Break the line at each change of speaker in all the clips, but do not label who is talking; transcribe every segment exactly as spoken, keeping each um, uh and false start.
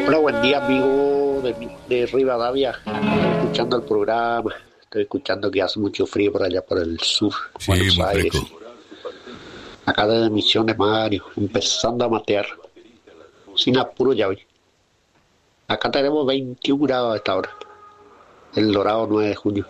Hola, buen día, amigo de, de Rivadavia. Estoy escuchando el programa. Estoy escuchando que hace mucho frío por allá por el sur.
Sí,
Buenos
muy
Aires.
fresco.
Acá desde Misiones, Mario, empezando a matear. Sin apuro ya hoy. Acá tenemos veintiún grados a esta hora. El Dorado, nueve de junio.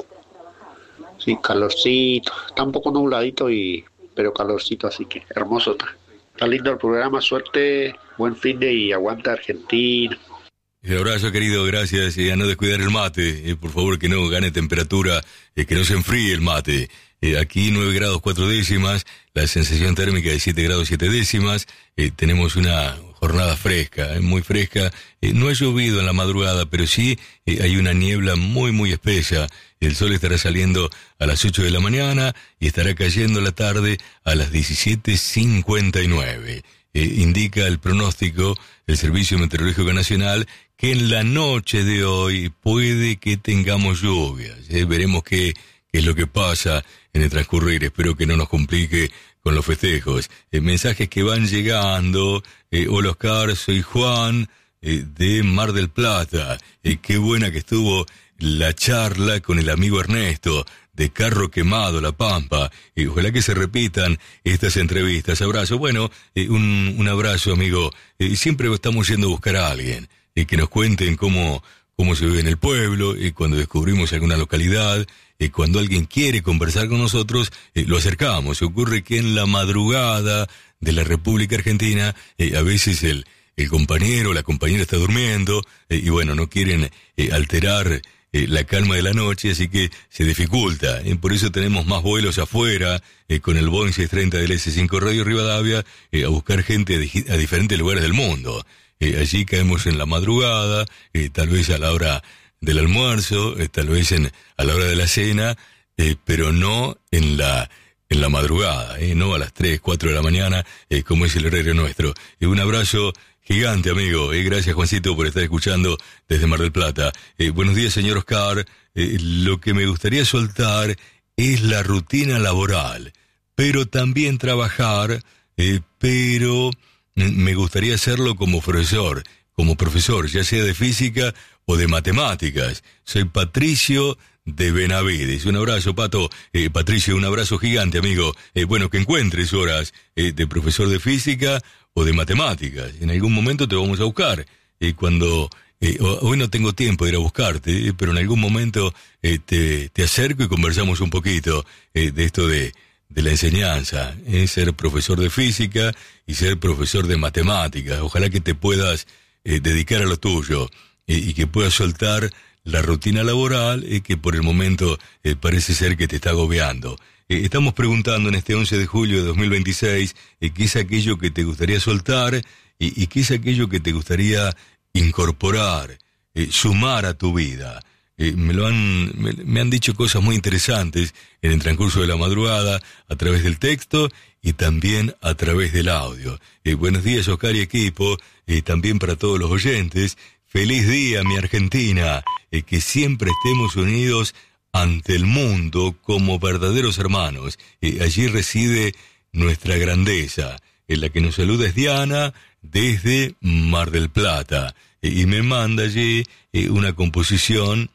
Sí, calorcito. Está un poco nubladito, y pero calorcito, así que hermoso está. Está lindo el programa, suerte, buen fin de y aguanta Argentina.
Un abrazo, querido, gracias. Y a no descuidar el mate, eh, por favor, que no gane temperatura, eh, que no se enfríe el mate. Eh, aquí nueve grados cuatro décimas, la sensación térmica de siete grados siete décimas. Eh, tenemos una jornada fresca, eh, muy fresca. Eh, no ha llovido en la madrugada, pero sí eh, hay una niebla muy, muy espesa. El sol estará saliendo a las ocho de la mañana y estará cayendo la tarde a las diecisiete cincuenta y nueve. Eh, indica el pronóstico del Servicio Meteorológico Nacional que en la noche de hoy puede que tengamos lluvias. Eh, veremos qué, qué es lo que pasa en el transcurrir. Espero que no nos complique con los festejos. Eh, mensajes que van llegando. Eh, Hola Oscar, soy Juan eh, de Mar del Plata. Eh, qué buena que estuvo la charla con el amigo Ernesto de Carro Quemado, La Pampa. Y ojalá que se repitan estas entrevistas. Abrazo. Bueno, eh, un, un abrazo, amigo. Eh, siempre estamos yendo a buscar a alguien eh, que nos cuenten cómo, cómo se vive en el pueblo, eh, cuando descubrimos alguna localidad, eh, cuando alguien quiere conversar con nosotros, eh, lo acercamos. Ocurre que en la madrugada de la República Argentina, eh, a veces el, el compañero o la compañera está durmiendo, eh, y bueno, no quieren eh, alterar Eh, la calma de la noche, así que se dificulta. Eh, por eso tenemos más vuelos afuera, eh, con el Boeing seiscientos treinta del ese cinco Radio Rivadavia, eh, a buscar gente a, a diferentes lugares del mundo. Eh, allí caemos en la madrugada, eh, tal vez a la hora del almuerzo, eh, tal vez en, a la hora de la cena, eh, pero no en la en la madrugada, eh, no a las tres, cuatro de la mañana, eh, como es el horario nuestro. Eh, un abrazo gigante, amigo. Eh, gracias, Juancito, por estar escuchando desde Mar del Plata. Eh, buenos días, señor Oscar. Eh, lo que me gustaría soltar es la rutina laboral, pero también trabajar, eh, pero me gustaría hacerlo como profesor, como profesor, ya sea de física o de matemáticas. Soy Patricio de Benavides. Un abrazo, Pato. Eh, Patricio, un abrazo gigante, amigo. Eh, bueno, que encuentres horas eh, de profesor de física o de matemáticas. En algún momento te vamos a buscar. Eh, cuando eh, hoy no tengo tiempo de ir a buscarte, eh, pero en algún momento eh, te, te acerco y conversamos un poquito eh, de esto de, de la enseñanza. Eh, ser profesor de física y ser profesor de matemáticas. Ojalá que te puedas eh, dedicar a lo tuyo eh, y que puedas soltar la rutina laboral, eh, que por el momento eh, parece ser que te está agobiando. Eh, estamos preguntando en este once de julio de dos mil veintiséis eh, qué es aquello que te gustaría soltar y, y qué es aquello que te gustaría incorporar, eh, sumar a tu vida. Eh, me lo han, me, me han dicho cosas muy interesantes en el transcurso de la madrugada, a través del texto y también a través del audio. Eh, buenos días, Oscar y equipo, eh, también para todos los oyentes. Feliz día, mi Argentina, eh, que siempre estemos unidos ante el mundo como verdaderos hermanos. Eh, allí reside nuestra grandeza. En la que nos saluda es Diana desde Mar del Plata. Eh, y me manda allí eh, una composición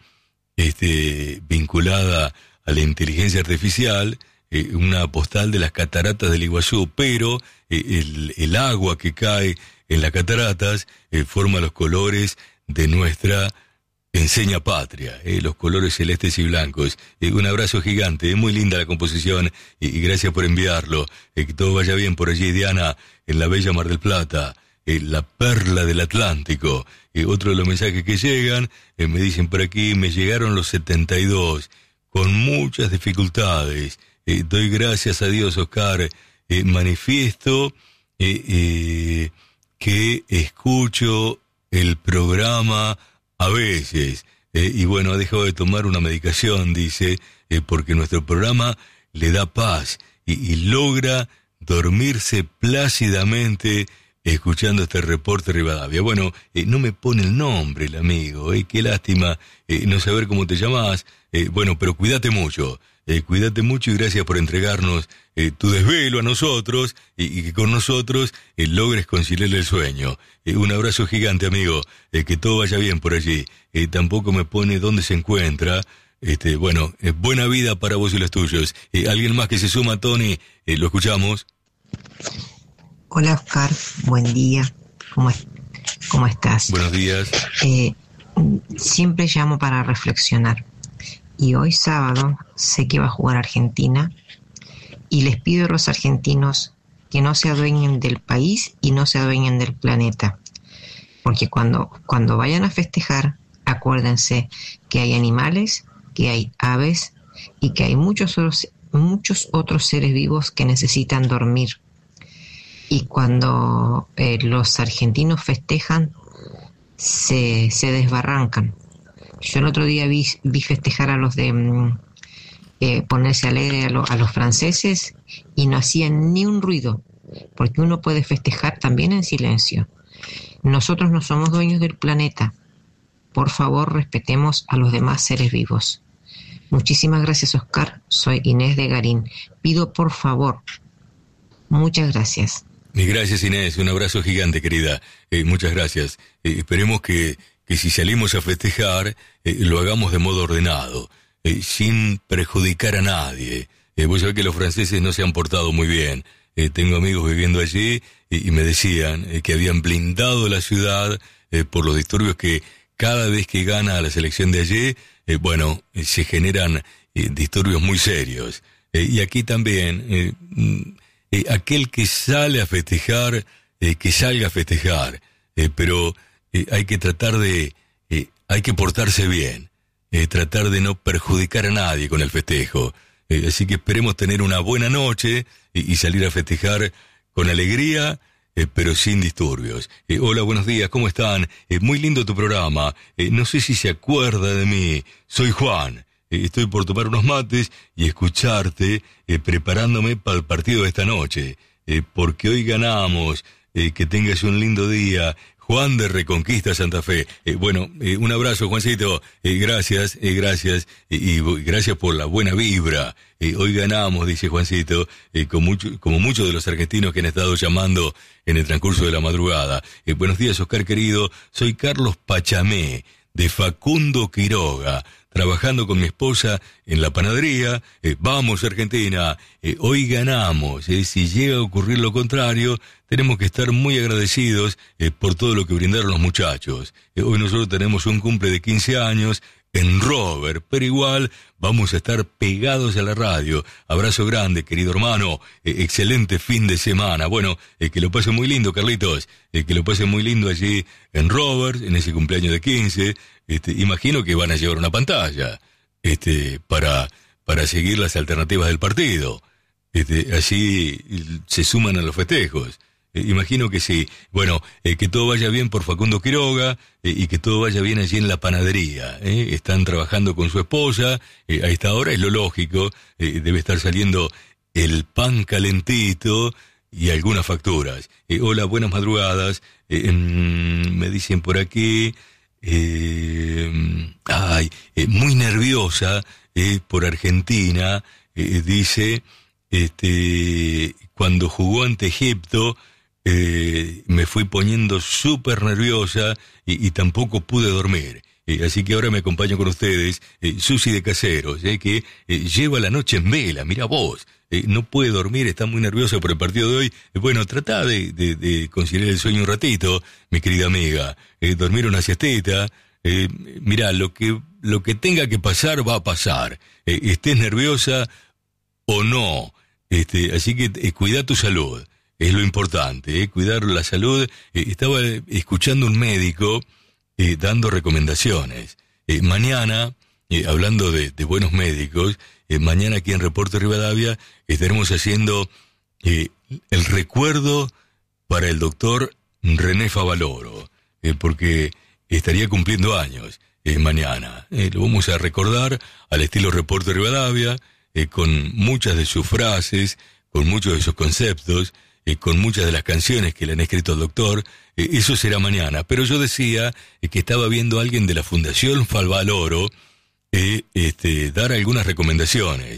este, vinculada a la inteligencia artificial, eh, una postal de las cataratas del Iguazú, pero eh, el, el agua que cae en las cataratas eh, forma los colores de nuestra enseña patria, eh, los colores celestes y blancos. Eh, un abrazo gigante, es muy linda la composición y, y gracias por enviarlo. Eh, que todo vaya bien por allí, Diana, en la bella Mar del Plata, eh, la perla del Atlántico. Eh, otro de los mensajes que llegan, eh, me dicen por aquí, me llegaron los setenta y dos, con muchas dificultades. Eh, doy gracias a Dios, Oscar. Eh, manifiesto eh, eh, que escucho el programa a veces, eh, y bueno, ha dejado de tomar una medicación, dice, eh, porque nuestro programa le da paz y, y logra dormirse plácidamente escuchando este reporte Rivadavia. Bueno, eh, no me pone el nombre el amigo, eh, qué lástima eh, no saber cómo te llamás, eh, bueno, pero cuídate mucho, eh, cuídate mucho y gracias por entregarnos eh, tu desvelo a nosotros y, y que con nosotros eh, logres conciliar el sueño. Eh, un abrazo gigante, amigo, eh, que todo vaya bien por allí. Eh, tampoco me pone dónde se encuentra. Este, bueno, eh, buena vida para vos y los tuyos. Eh, ¿Alguien más que se suma, Tony? Eh, lo escuchamos.
Hola, Oscar, buen día. ¿Cómo, es, cómo estás?
Buenos días.
Eh, siempre llamo para reflexionar. Y hoy sábado sé que va a jugar Argentina y les pido a los argentinos que no se adueñen del país y no se adueñen del planeta. Porque cuando, cuando vayan a festejar, acuérdense que hay animales, que hay aves y que hay muchos otros, muchos otros seres vivos que necesitan dormir. Y cuando eh, los argentinos festejan, se, se desbarrancan. Yo el otro día vi, vi festejar a los de eh, ponerse alegre a, lo, a los franceses y no hacían ni un ruido, porque uno puede festejar también en silencio. Nosotros no somos dueños del planeta. Por favor, respetemos a los demás seres vivos. Muchísimas gracias, Oscar. Soy Inés de Garín. Pido por favor. Muchas gracias.
Y gracias, Inés. Un abrazo gigante, querida. Eh, muchas gracias. Eh, esperemos que, que si salimos a festejar, eh, lo hagamos de modo ordenado, eh, sin perjudicar a nadie. Eh, vos sabés que los franceses no se han portado muy bien. Eh, tengo amigos viviendo allí y, y me decían eh, que habían blindado la ciudad eh, por los disturbios que cada vez que gana la selección de allí, eh, bueno, eh, se generan eh, disturbios muy serios. Eh, y aquí también, eh, eh, aquel que sale a festejar, eh, que salga a festejar, eh, pero eh, hay que tratar de, eh, hay que portarse bien, eh, tratar de no perjudicar a nadie con el festejo. Eh, así que esperemos tener una buena noche y, y salir a festejar con alegría, Eh, pero sin disturbios. Eh, hola, buenos días, ¿cómo están? Eh, muy lindo tu programa. Eh, no sé si se acuerda de mí. Soy Juan. Eh, estoy por tomar unos mates y escucharte eh, preparándome para el partido de esta noche. Eh, porque hoy ganamos. Eh, que tengas un lindo día. Juan de Reconquista, Santa Fe. Eh, bueno, eh, un abrazo, Juancito. Eh, gracias, eh, gracias. Eh, y gracias por la buena vibra. Eh, hoy ganamos, dice Juancito, eh, con mucho, como muchos de los argentinos que han estado llamando en el transcurso de la madrugada. Eh, buenos días, Oscar querido. Soy Carlos Pachamé, de Facundo Quiroga, trabajando con mi esposa en la panadería. Eh, vamos, Argentina, eh, hoy ganamos. Eh, si llega a ocurrir lo contrario, tenemos que estar muy agradecidos eh, por todo lo que brindaron los muchachos. Eh, hoy nosotros tenemos un cumple de quince años en Rover, pero igual vamos a estar pegados a la radio. Abrazo grande, querido hermano. Eh, excelente fin de semana. Bueno, eh, que lo pasen muy lindo, Carlitos. Eh, que lo pasen muy lindo allí en Rover, en ese cumpleaños de quince. Este, imagino que van a llevar una pantalla este, para, para seguir las alternativas del partido. Este, así se suman a los festejos. Eh, imagino que sí. Bueno, eh, que todo vaya bien por Facundo Quiroga eh, y que todo vaya bien allí en la panadería. Eh. Están trabajando con su esposa. Eh, a esta hora es lo lógico. Eh, debe estar saliendo el pan calentito y algunas facturas. Eh, hola, buenas madrugadas. Eh, mm, me dicen por aquí... Eh, ay, eh, muy nerviosa eh, por Argentina, eh, dice, este, cuando jugó ante Egipto, eh, me fui poniendo súper nerviosa y, y tampoco pude dormir. Eh, así que ahora me acompaño con ustedes, eh, Susi de Caseros, eh, que eh, lleva la noche en vela, mira vos. Eh, no puede dormir, está muy nerviosa por el partido de hoy. Eh, bueno, trata de, de, de conciliar el sueño un ratito, mi querida amiga. Eh, dormir una siestita. Eh, mirá, lo que, lo que tenga que pasar, va a pasar. Eh, estés nerviosa o no. Este, así que eh, cuida tu salud. Es lo importante, eh, cuidar la salud. Eh, estaba escuchando un médico eh, dando recomendaciones. Eh, mañana, eh, hablando de, de buenos médicos, Eh, mañana aquí en Reporte Rivadavia estaremos haciendo eh, el recuerdo para el doctor René Favaloro, eh, porque estaría cumpliendo años eh, mañana. Eh, lo vamos a recordar al estilo Reporte Rivadavia, eh, con muchas de sus frases, con muchos de sus conceptos, eh, con muchas de las canciones que le han escrito al doctor. Eh, eso será mañana. Pero yo decía eh, que estaba viendo a alguien de la Fundación Favaloro, Eh, este, dar algunas recomendaciones.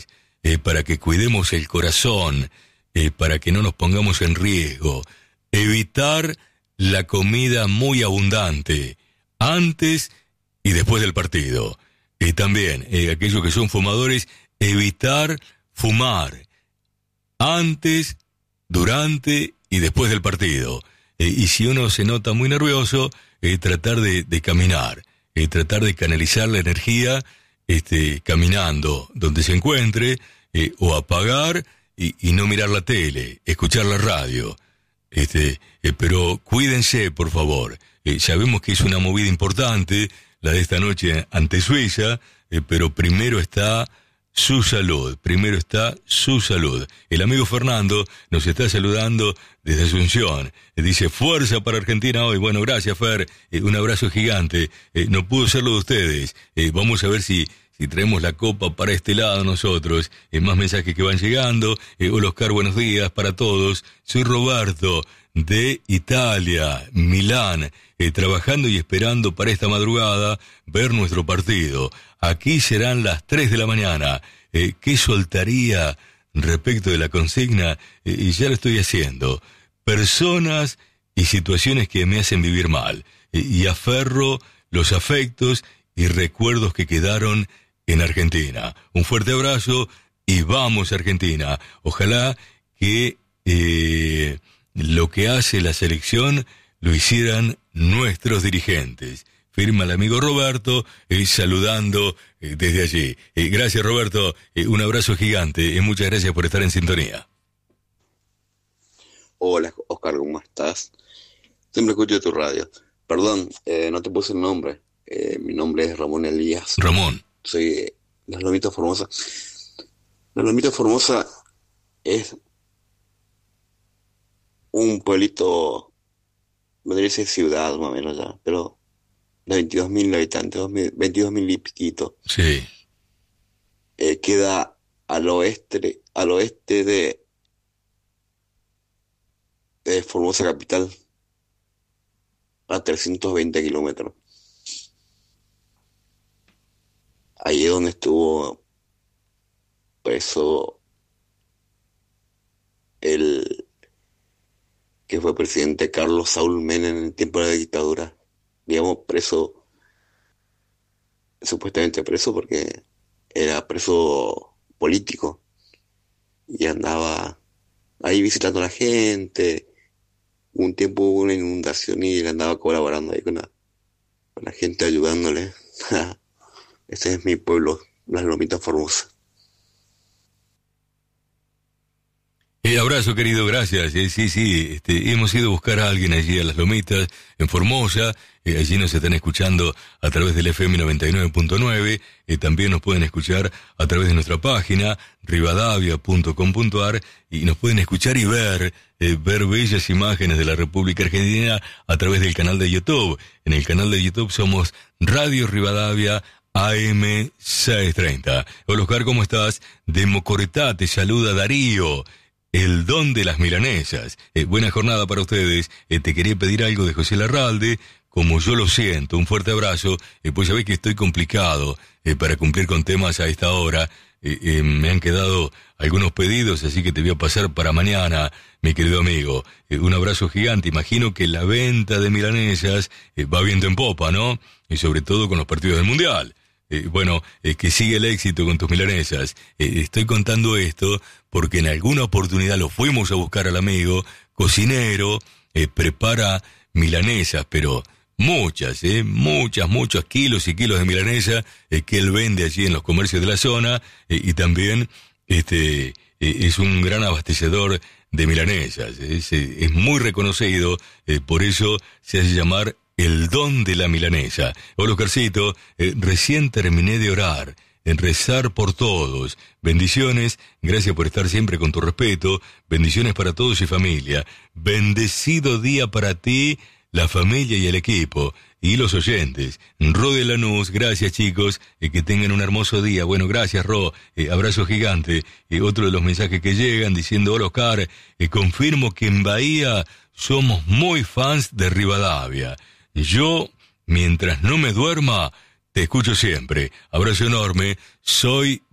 eh, para que cuidemos el corazón, eh, para que no nos pongamos en riesgo. Evitar la comida muy abundante, antes y después del partido. Y también, eh, aquellos que son fumadores, evitar fumar antes, durante y después del partido. Eh, y si uno se nota muy nervioso, eh, tratar de, de caminar, eh, tratar de canalizar la energía este, caminando donde se encuentre, eh, o apagar y, y no mirar la tele, escuchar la radio. Este, eh, pero cuídense, por favor. Eh, sabemos que es una movida importante, la de esta noche ante Suiza, eh, pero primero está su salud, primero está su salud. El amigo Fernando nos está saludando desde Asunción. Eh, dice, fuerza para Argentina hoy. Bueno, gracias, Fer. Eh, un abrazo gigante. Eh, no pudo ser lo de ustedes. Eh, vamos a ver si... Si traemos la copa para este lado nosotros, eh, más mensajes que van llegando. Eh, hola Oscar, buenos días para todos. Soy Roberto de Italia, Milán, eh, trabajando y esperando para esta madrugada ver nuestro partido. Aquí serán las tres de la mañana. Eh, ¿Qué soltaría respecto de la consigna? Eh, y ya lo estoy haciendo. Personas y situaciones que me hacen vivir mal. Eh, y aferro los afectos y recuerdos que quedaron en Argentina. Un fuerte abrazo y vamos Argentina. Ojalá que eh, lo que hace la selección lo hicieran nuestros dirigentes. Firma el amigo Roberto, eh, saludando eh, desde allí. Eh, gracias Roberto, eh, un abrazo gigante y eh, muchas gracias por estar en sintonía.
Hola Oscar, ¿cómo estás? Siempre escucho tu radio. Perdón, eh, no te puse el nombre. Eh, mi nombre es Ramón Elías.
Ramón.
Soy de Las Lomitas Formosa. Las Lomitas Formosa es un pueblito, podría ser ciudad más o menos ya, pero de veintidós mil habitantes, veintidós mil y piquito.
Sí.
Eh, queda al oeste, al oeste de, de Formosa capital, a trescientos veinte kilómetros. Ahí es donde estuvo preso el que fue presidente Carlos Saúl Menem en el tiempo de la dictadura. Digamos, preso, supuestamente preso porque era preso político y andaba ahí visitando a la gente. Un tiempo hubo una inundación y él andaba colaborando ahí con la, con la gente, ayudándole. Ese es mi pueblo, Las Lomitas Formosa.
Eh, abrazo querido, gracias. Eh, sí, sí, este, hemos ido a buscar a alguien allí a Las Lomitas, en Formosa. Eh, allí nos están escuchando a través del F M noventa y nueve punto nueve. Eh, también nos pueden escuchar a través de nuestra página, rivadavia punto com punto ar. Y nos pueden escuchar y ver, eh, ver bellas imágenes de la República Argentina a través del canal de YouTube. En el canal de YouTube somos Radio Rivadavia A M seiscientos treinta. Hola Oscar, ¿cómo estás? De Mocoretá te saluda Darío, el don de las milanesas. Eh, buena jornada para ustedes. Eh, te quería pedir algo de José Larralde, como yo lo siento. Un fuerte abrazo. Eh, pues sabés que estoy complicado eh, para cumplir con temas a esta hora. Eh, eh, me han quedado algunos pedidos, así que te voy a pasar para mañana, mi querido amigo. Eh, un abrazo gigante. Imagino que la venta de milanesas eh, va viento en popa, ¿no? Y sobre todo con los partidos del Mundial. Eh, bueno, eh, que sigue el éxito con tus milanesas. Eh, estoy contando esto porque en alguna oportunidad lo fuimos a buscar al amigo, cocinero, eh, prepara milanesas, pero muchas, eh, muchas, muchos kilos y kilos de milanesa eh, que él vende allí en los comercios de la zona, eh, y también este eh, es un gran abastecedor de milanesas. Eh, es, es muy reconocido, eh, por eso se hace llamar el don de la milanesa. Hola Oscarcito, eh, recién terminé de orar, en rezar por todos. Bendiciones, gracias por estar siempre con tu respeto. Bendiciones para todos y familia. Bendecido día para ti, la familia y el equipo. Y los oyentes. Ro de Lanús, gracias chicos, eh, que tengan un hermoso día. Bueno, gracias Ro, eh, abrazo gigante. Eh, otro de los mensajes que llegan diciendo, hola Oscar, eh, confirmo que en Bahía somos muy fans de Rivadavia. Yo, mientras no me duerma, te escucho siempre. Abrazo enorme. Soy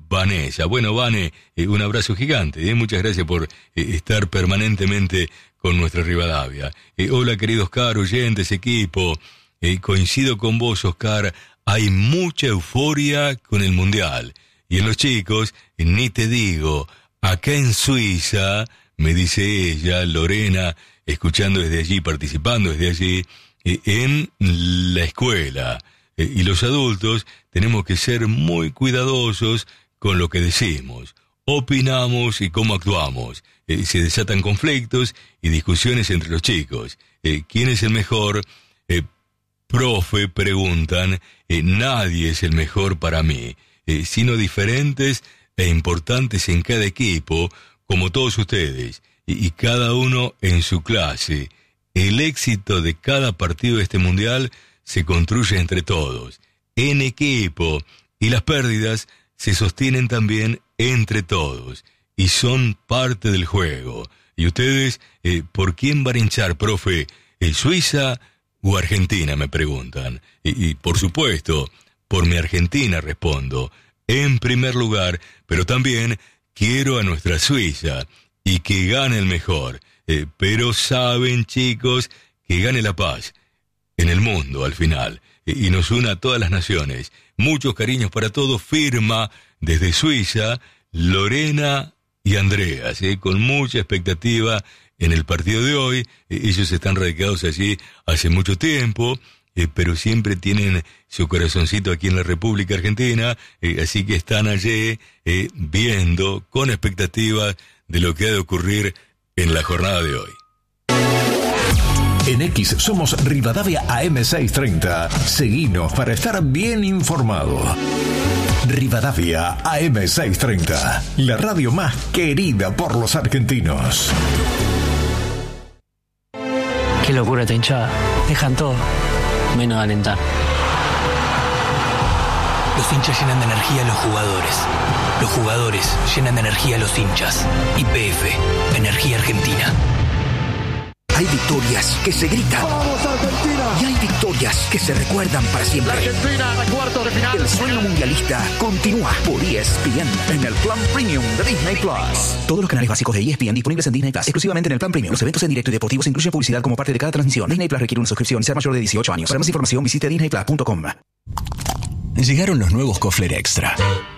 Vanessa. Bueno, Vane, eh, un abrazo gigante. Eh, muchas gracias por eh, estar permanentemente con nuestra Rivadavia. Eh, hola, querido Oscar, oyentes, equipo. Eh, coincido con vos, Oscar. Hay mucha euforia con el Mundial. Y en los chicos, eh, ni te digo, acá en Suiza, me dice ella, Lorena, escuchando desde allí, participando desde allí, eh, en la escuela. Eh, y los adultos tenemos que ser muy cuidadosos con lo que decimos, opinamos y cómo actuamos. Eh, se desatan conflictos y discusiones entre los chicos. Eh, ¿Quién es el mejor? Eh, profe, preguntan. Eh, nadie es el mejor para mí, eh, sino diferentes e importantes en cada equipo, como todos ustedes, y, y cada uno en su clase. El éxito de cada partido de este mundial se construye entre todos, en equipo, y las pérdidas se sostienen también entre todos, y son parte del juego. Y ustedes, eh, ¿por quién van a hinchar, profe? ¿Eh, ¿Suiza o Argentina?, me preguntan. Y, y, por supuesto, por mi Argentina respondo, en primer lugar, pero también quiero a nuestra Suiza, y que gane el mejor. Eh, pero saben, chicos, que gane la paz en el mundo al final, eh, y nos una a todas las naciones. Muchos cariños para todos, firma desde Suiza, Lorena y Andreas, eh, con mucha expectativa en el partido de hoy. Eh, ellos están radicados allí hace mucho tiempo, eh, pero siempre tienen su corazoncito aquí en la República Argentina, eh, así que están allí eh, viendo con expectativa de lo que ha de ocurrir en la jornada de hoy.
En X somos Rivadavia A M seiscientos treinta. Seguinos para estar bien informado. Rivadavia A M seiscientos treinta, la radio más querida por los argentinos.
Qué locura esta hinchada. Dejan todo, menos de alentar.
Los hinchas llenan de energía a los jugadores. Los jugadores llenan de energía a los hinchas. Y P F, Energía Argentina.
Hay victorias que se gritan. ¡Vamos, Argentina! Y hay victorias que se recuerdan para siempre.
La Argentina a cuartos de final.
El sueño mundialista continúa por E S P N en el plan premium de Disney Plus. Todos los canales básicos de E S P N disponibles en Disney Plus, exclusivamente en el plan premium. Los eventos en directo y deportivos incluyen publicidad como parte de cada transmisión. Disney Plus requiere una suscripción y ser mayor de dieciocho años. Para más información visite disney plus punto com.
Llegaron los nuevos Kofler Extra.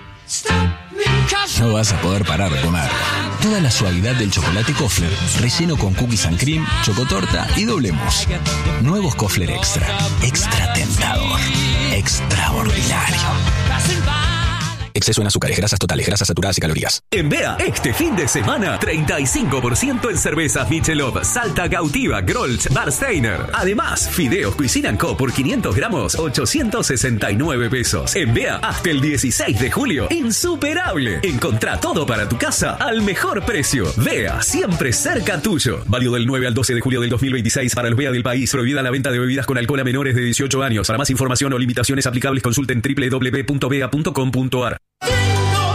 No vas a poder parar de comer. Toda la suavidad del chocolate Kofler, relleno con cookies and cream, chocotorta y doble mousse. Nuevos Kofler Extra. Extra tentador. Extraordinario. Exceso en azúcares, grasas totales, grasas saturadas y calorías.
En Bea, este fin de semana, treinta y cinco por ciento en cervezas Michelob, Salta Gautiva, Grolsch, Barsteiner. Además, fideos Cuisine Co. por quinientos gramos, ochocientos sesenta y nueve pesos. En Bea, hasta el dieciséis de julio, insuperable. Encontrá todo para tu casa al mejor precio. Bea, siempre cerca tuyo. Válido del nueve al doce de julio del dos mil veintiséis para los Bea del país. Prohibida la venta de bebidas con alcohol a menores de dieciocho años. Para más información o limitaciones aplicables, consulten doble u doble u doble u punto bea punto com punto a r.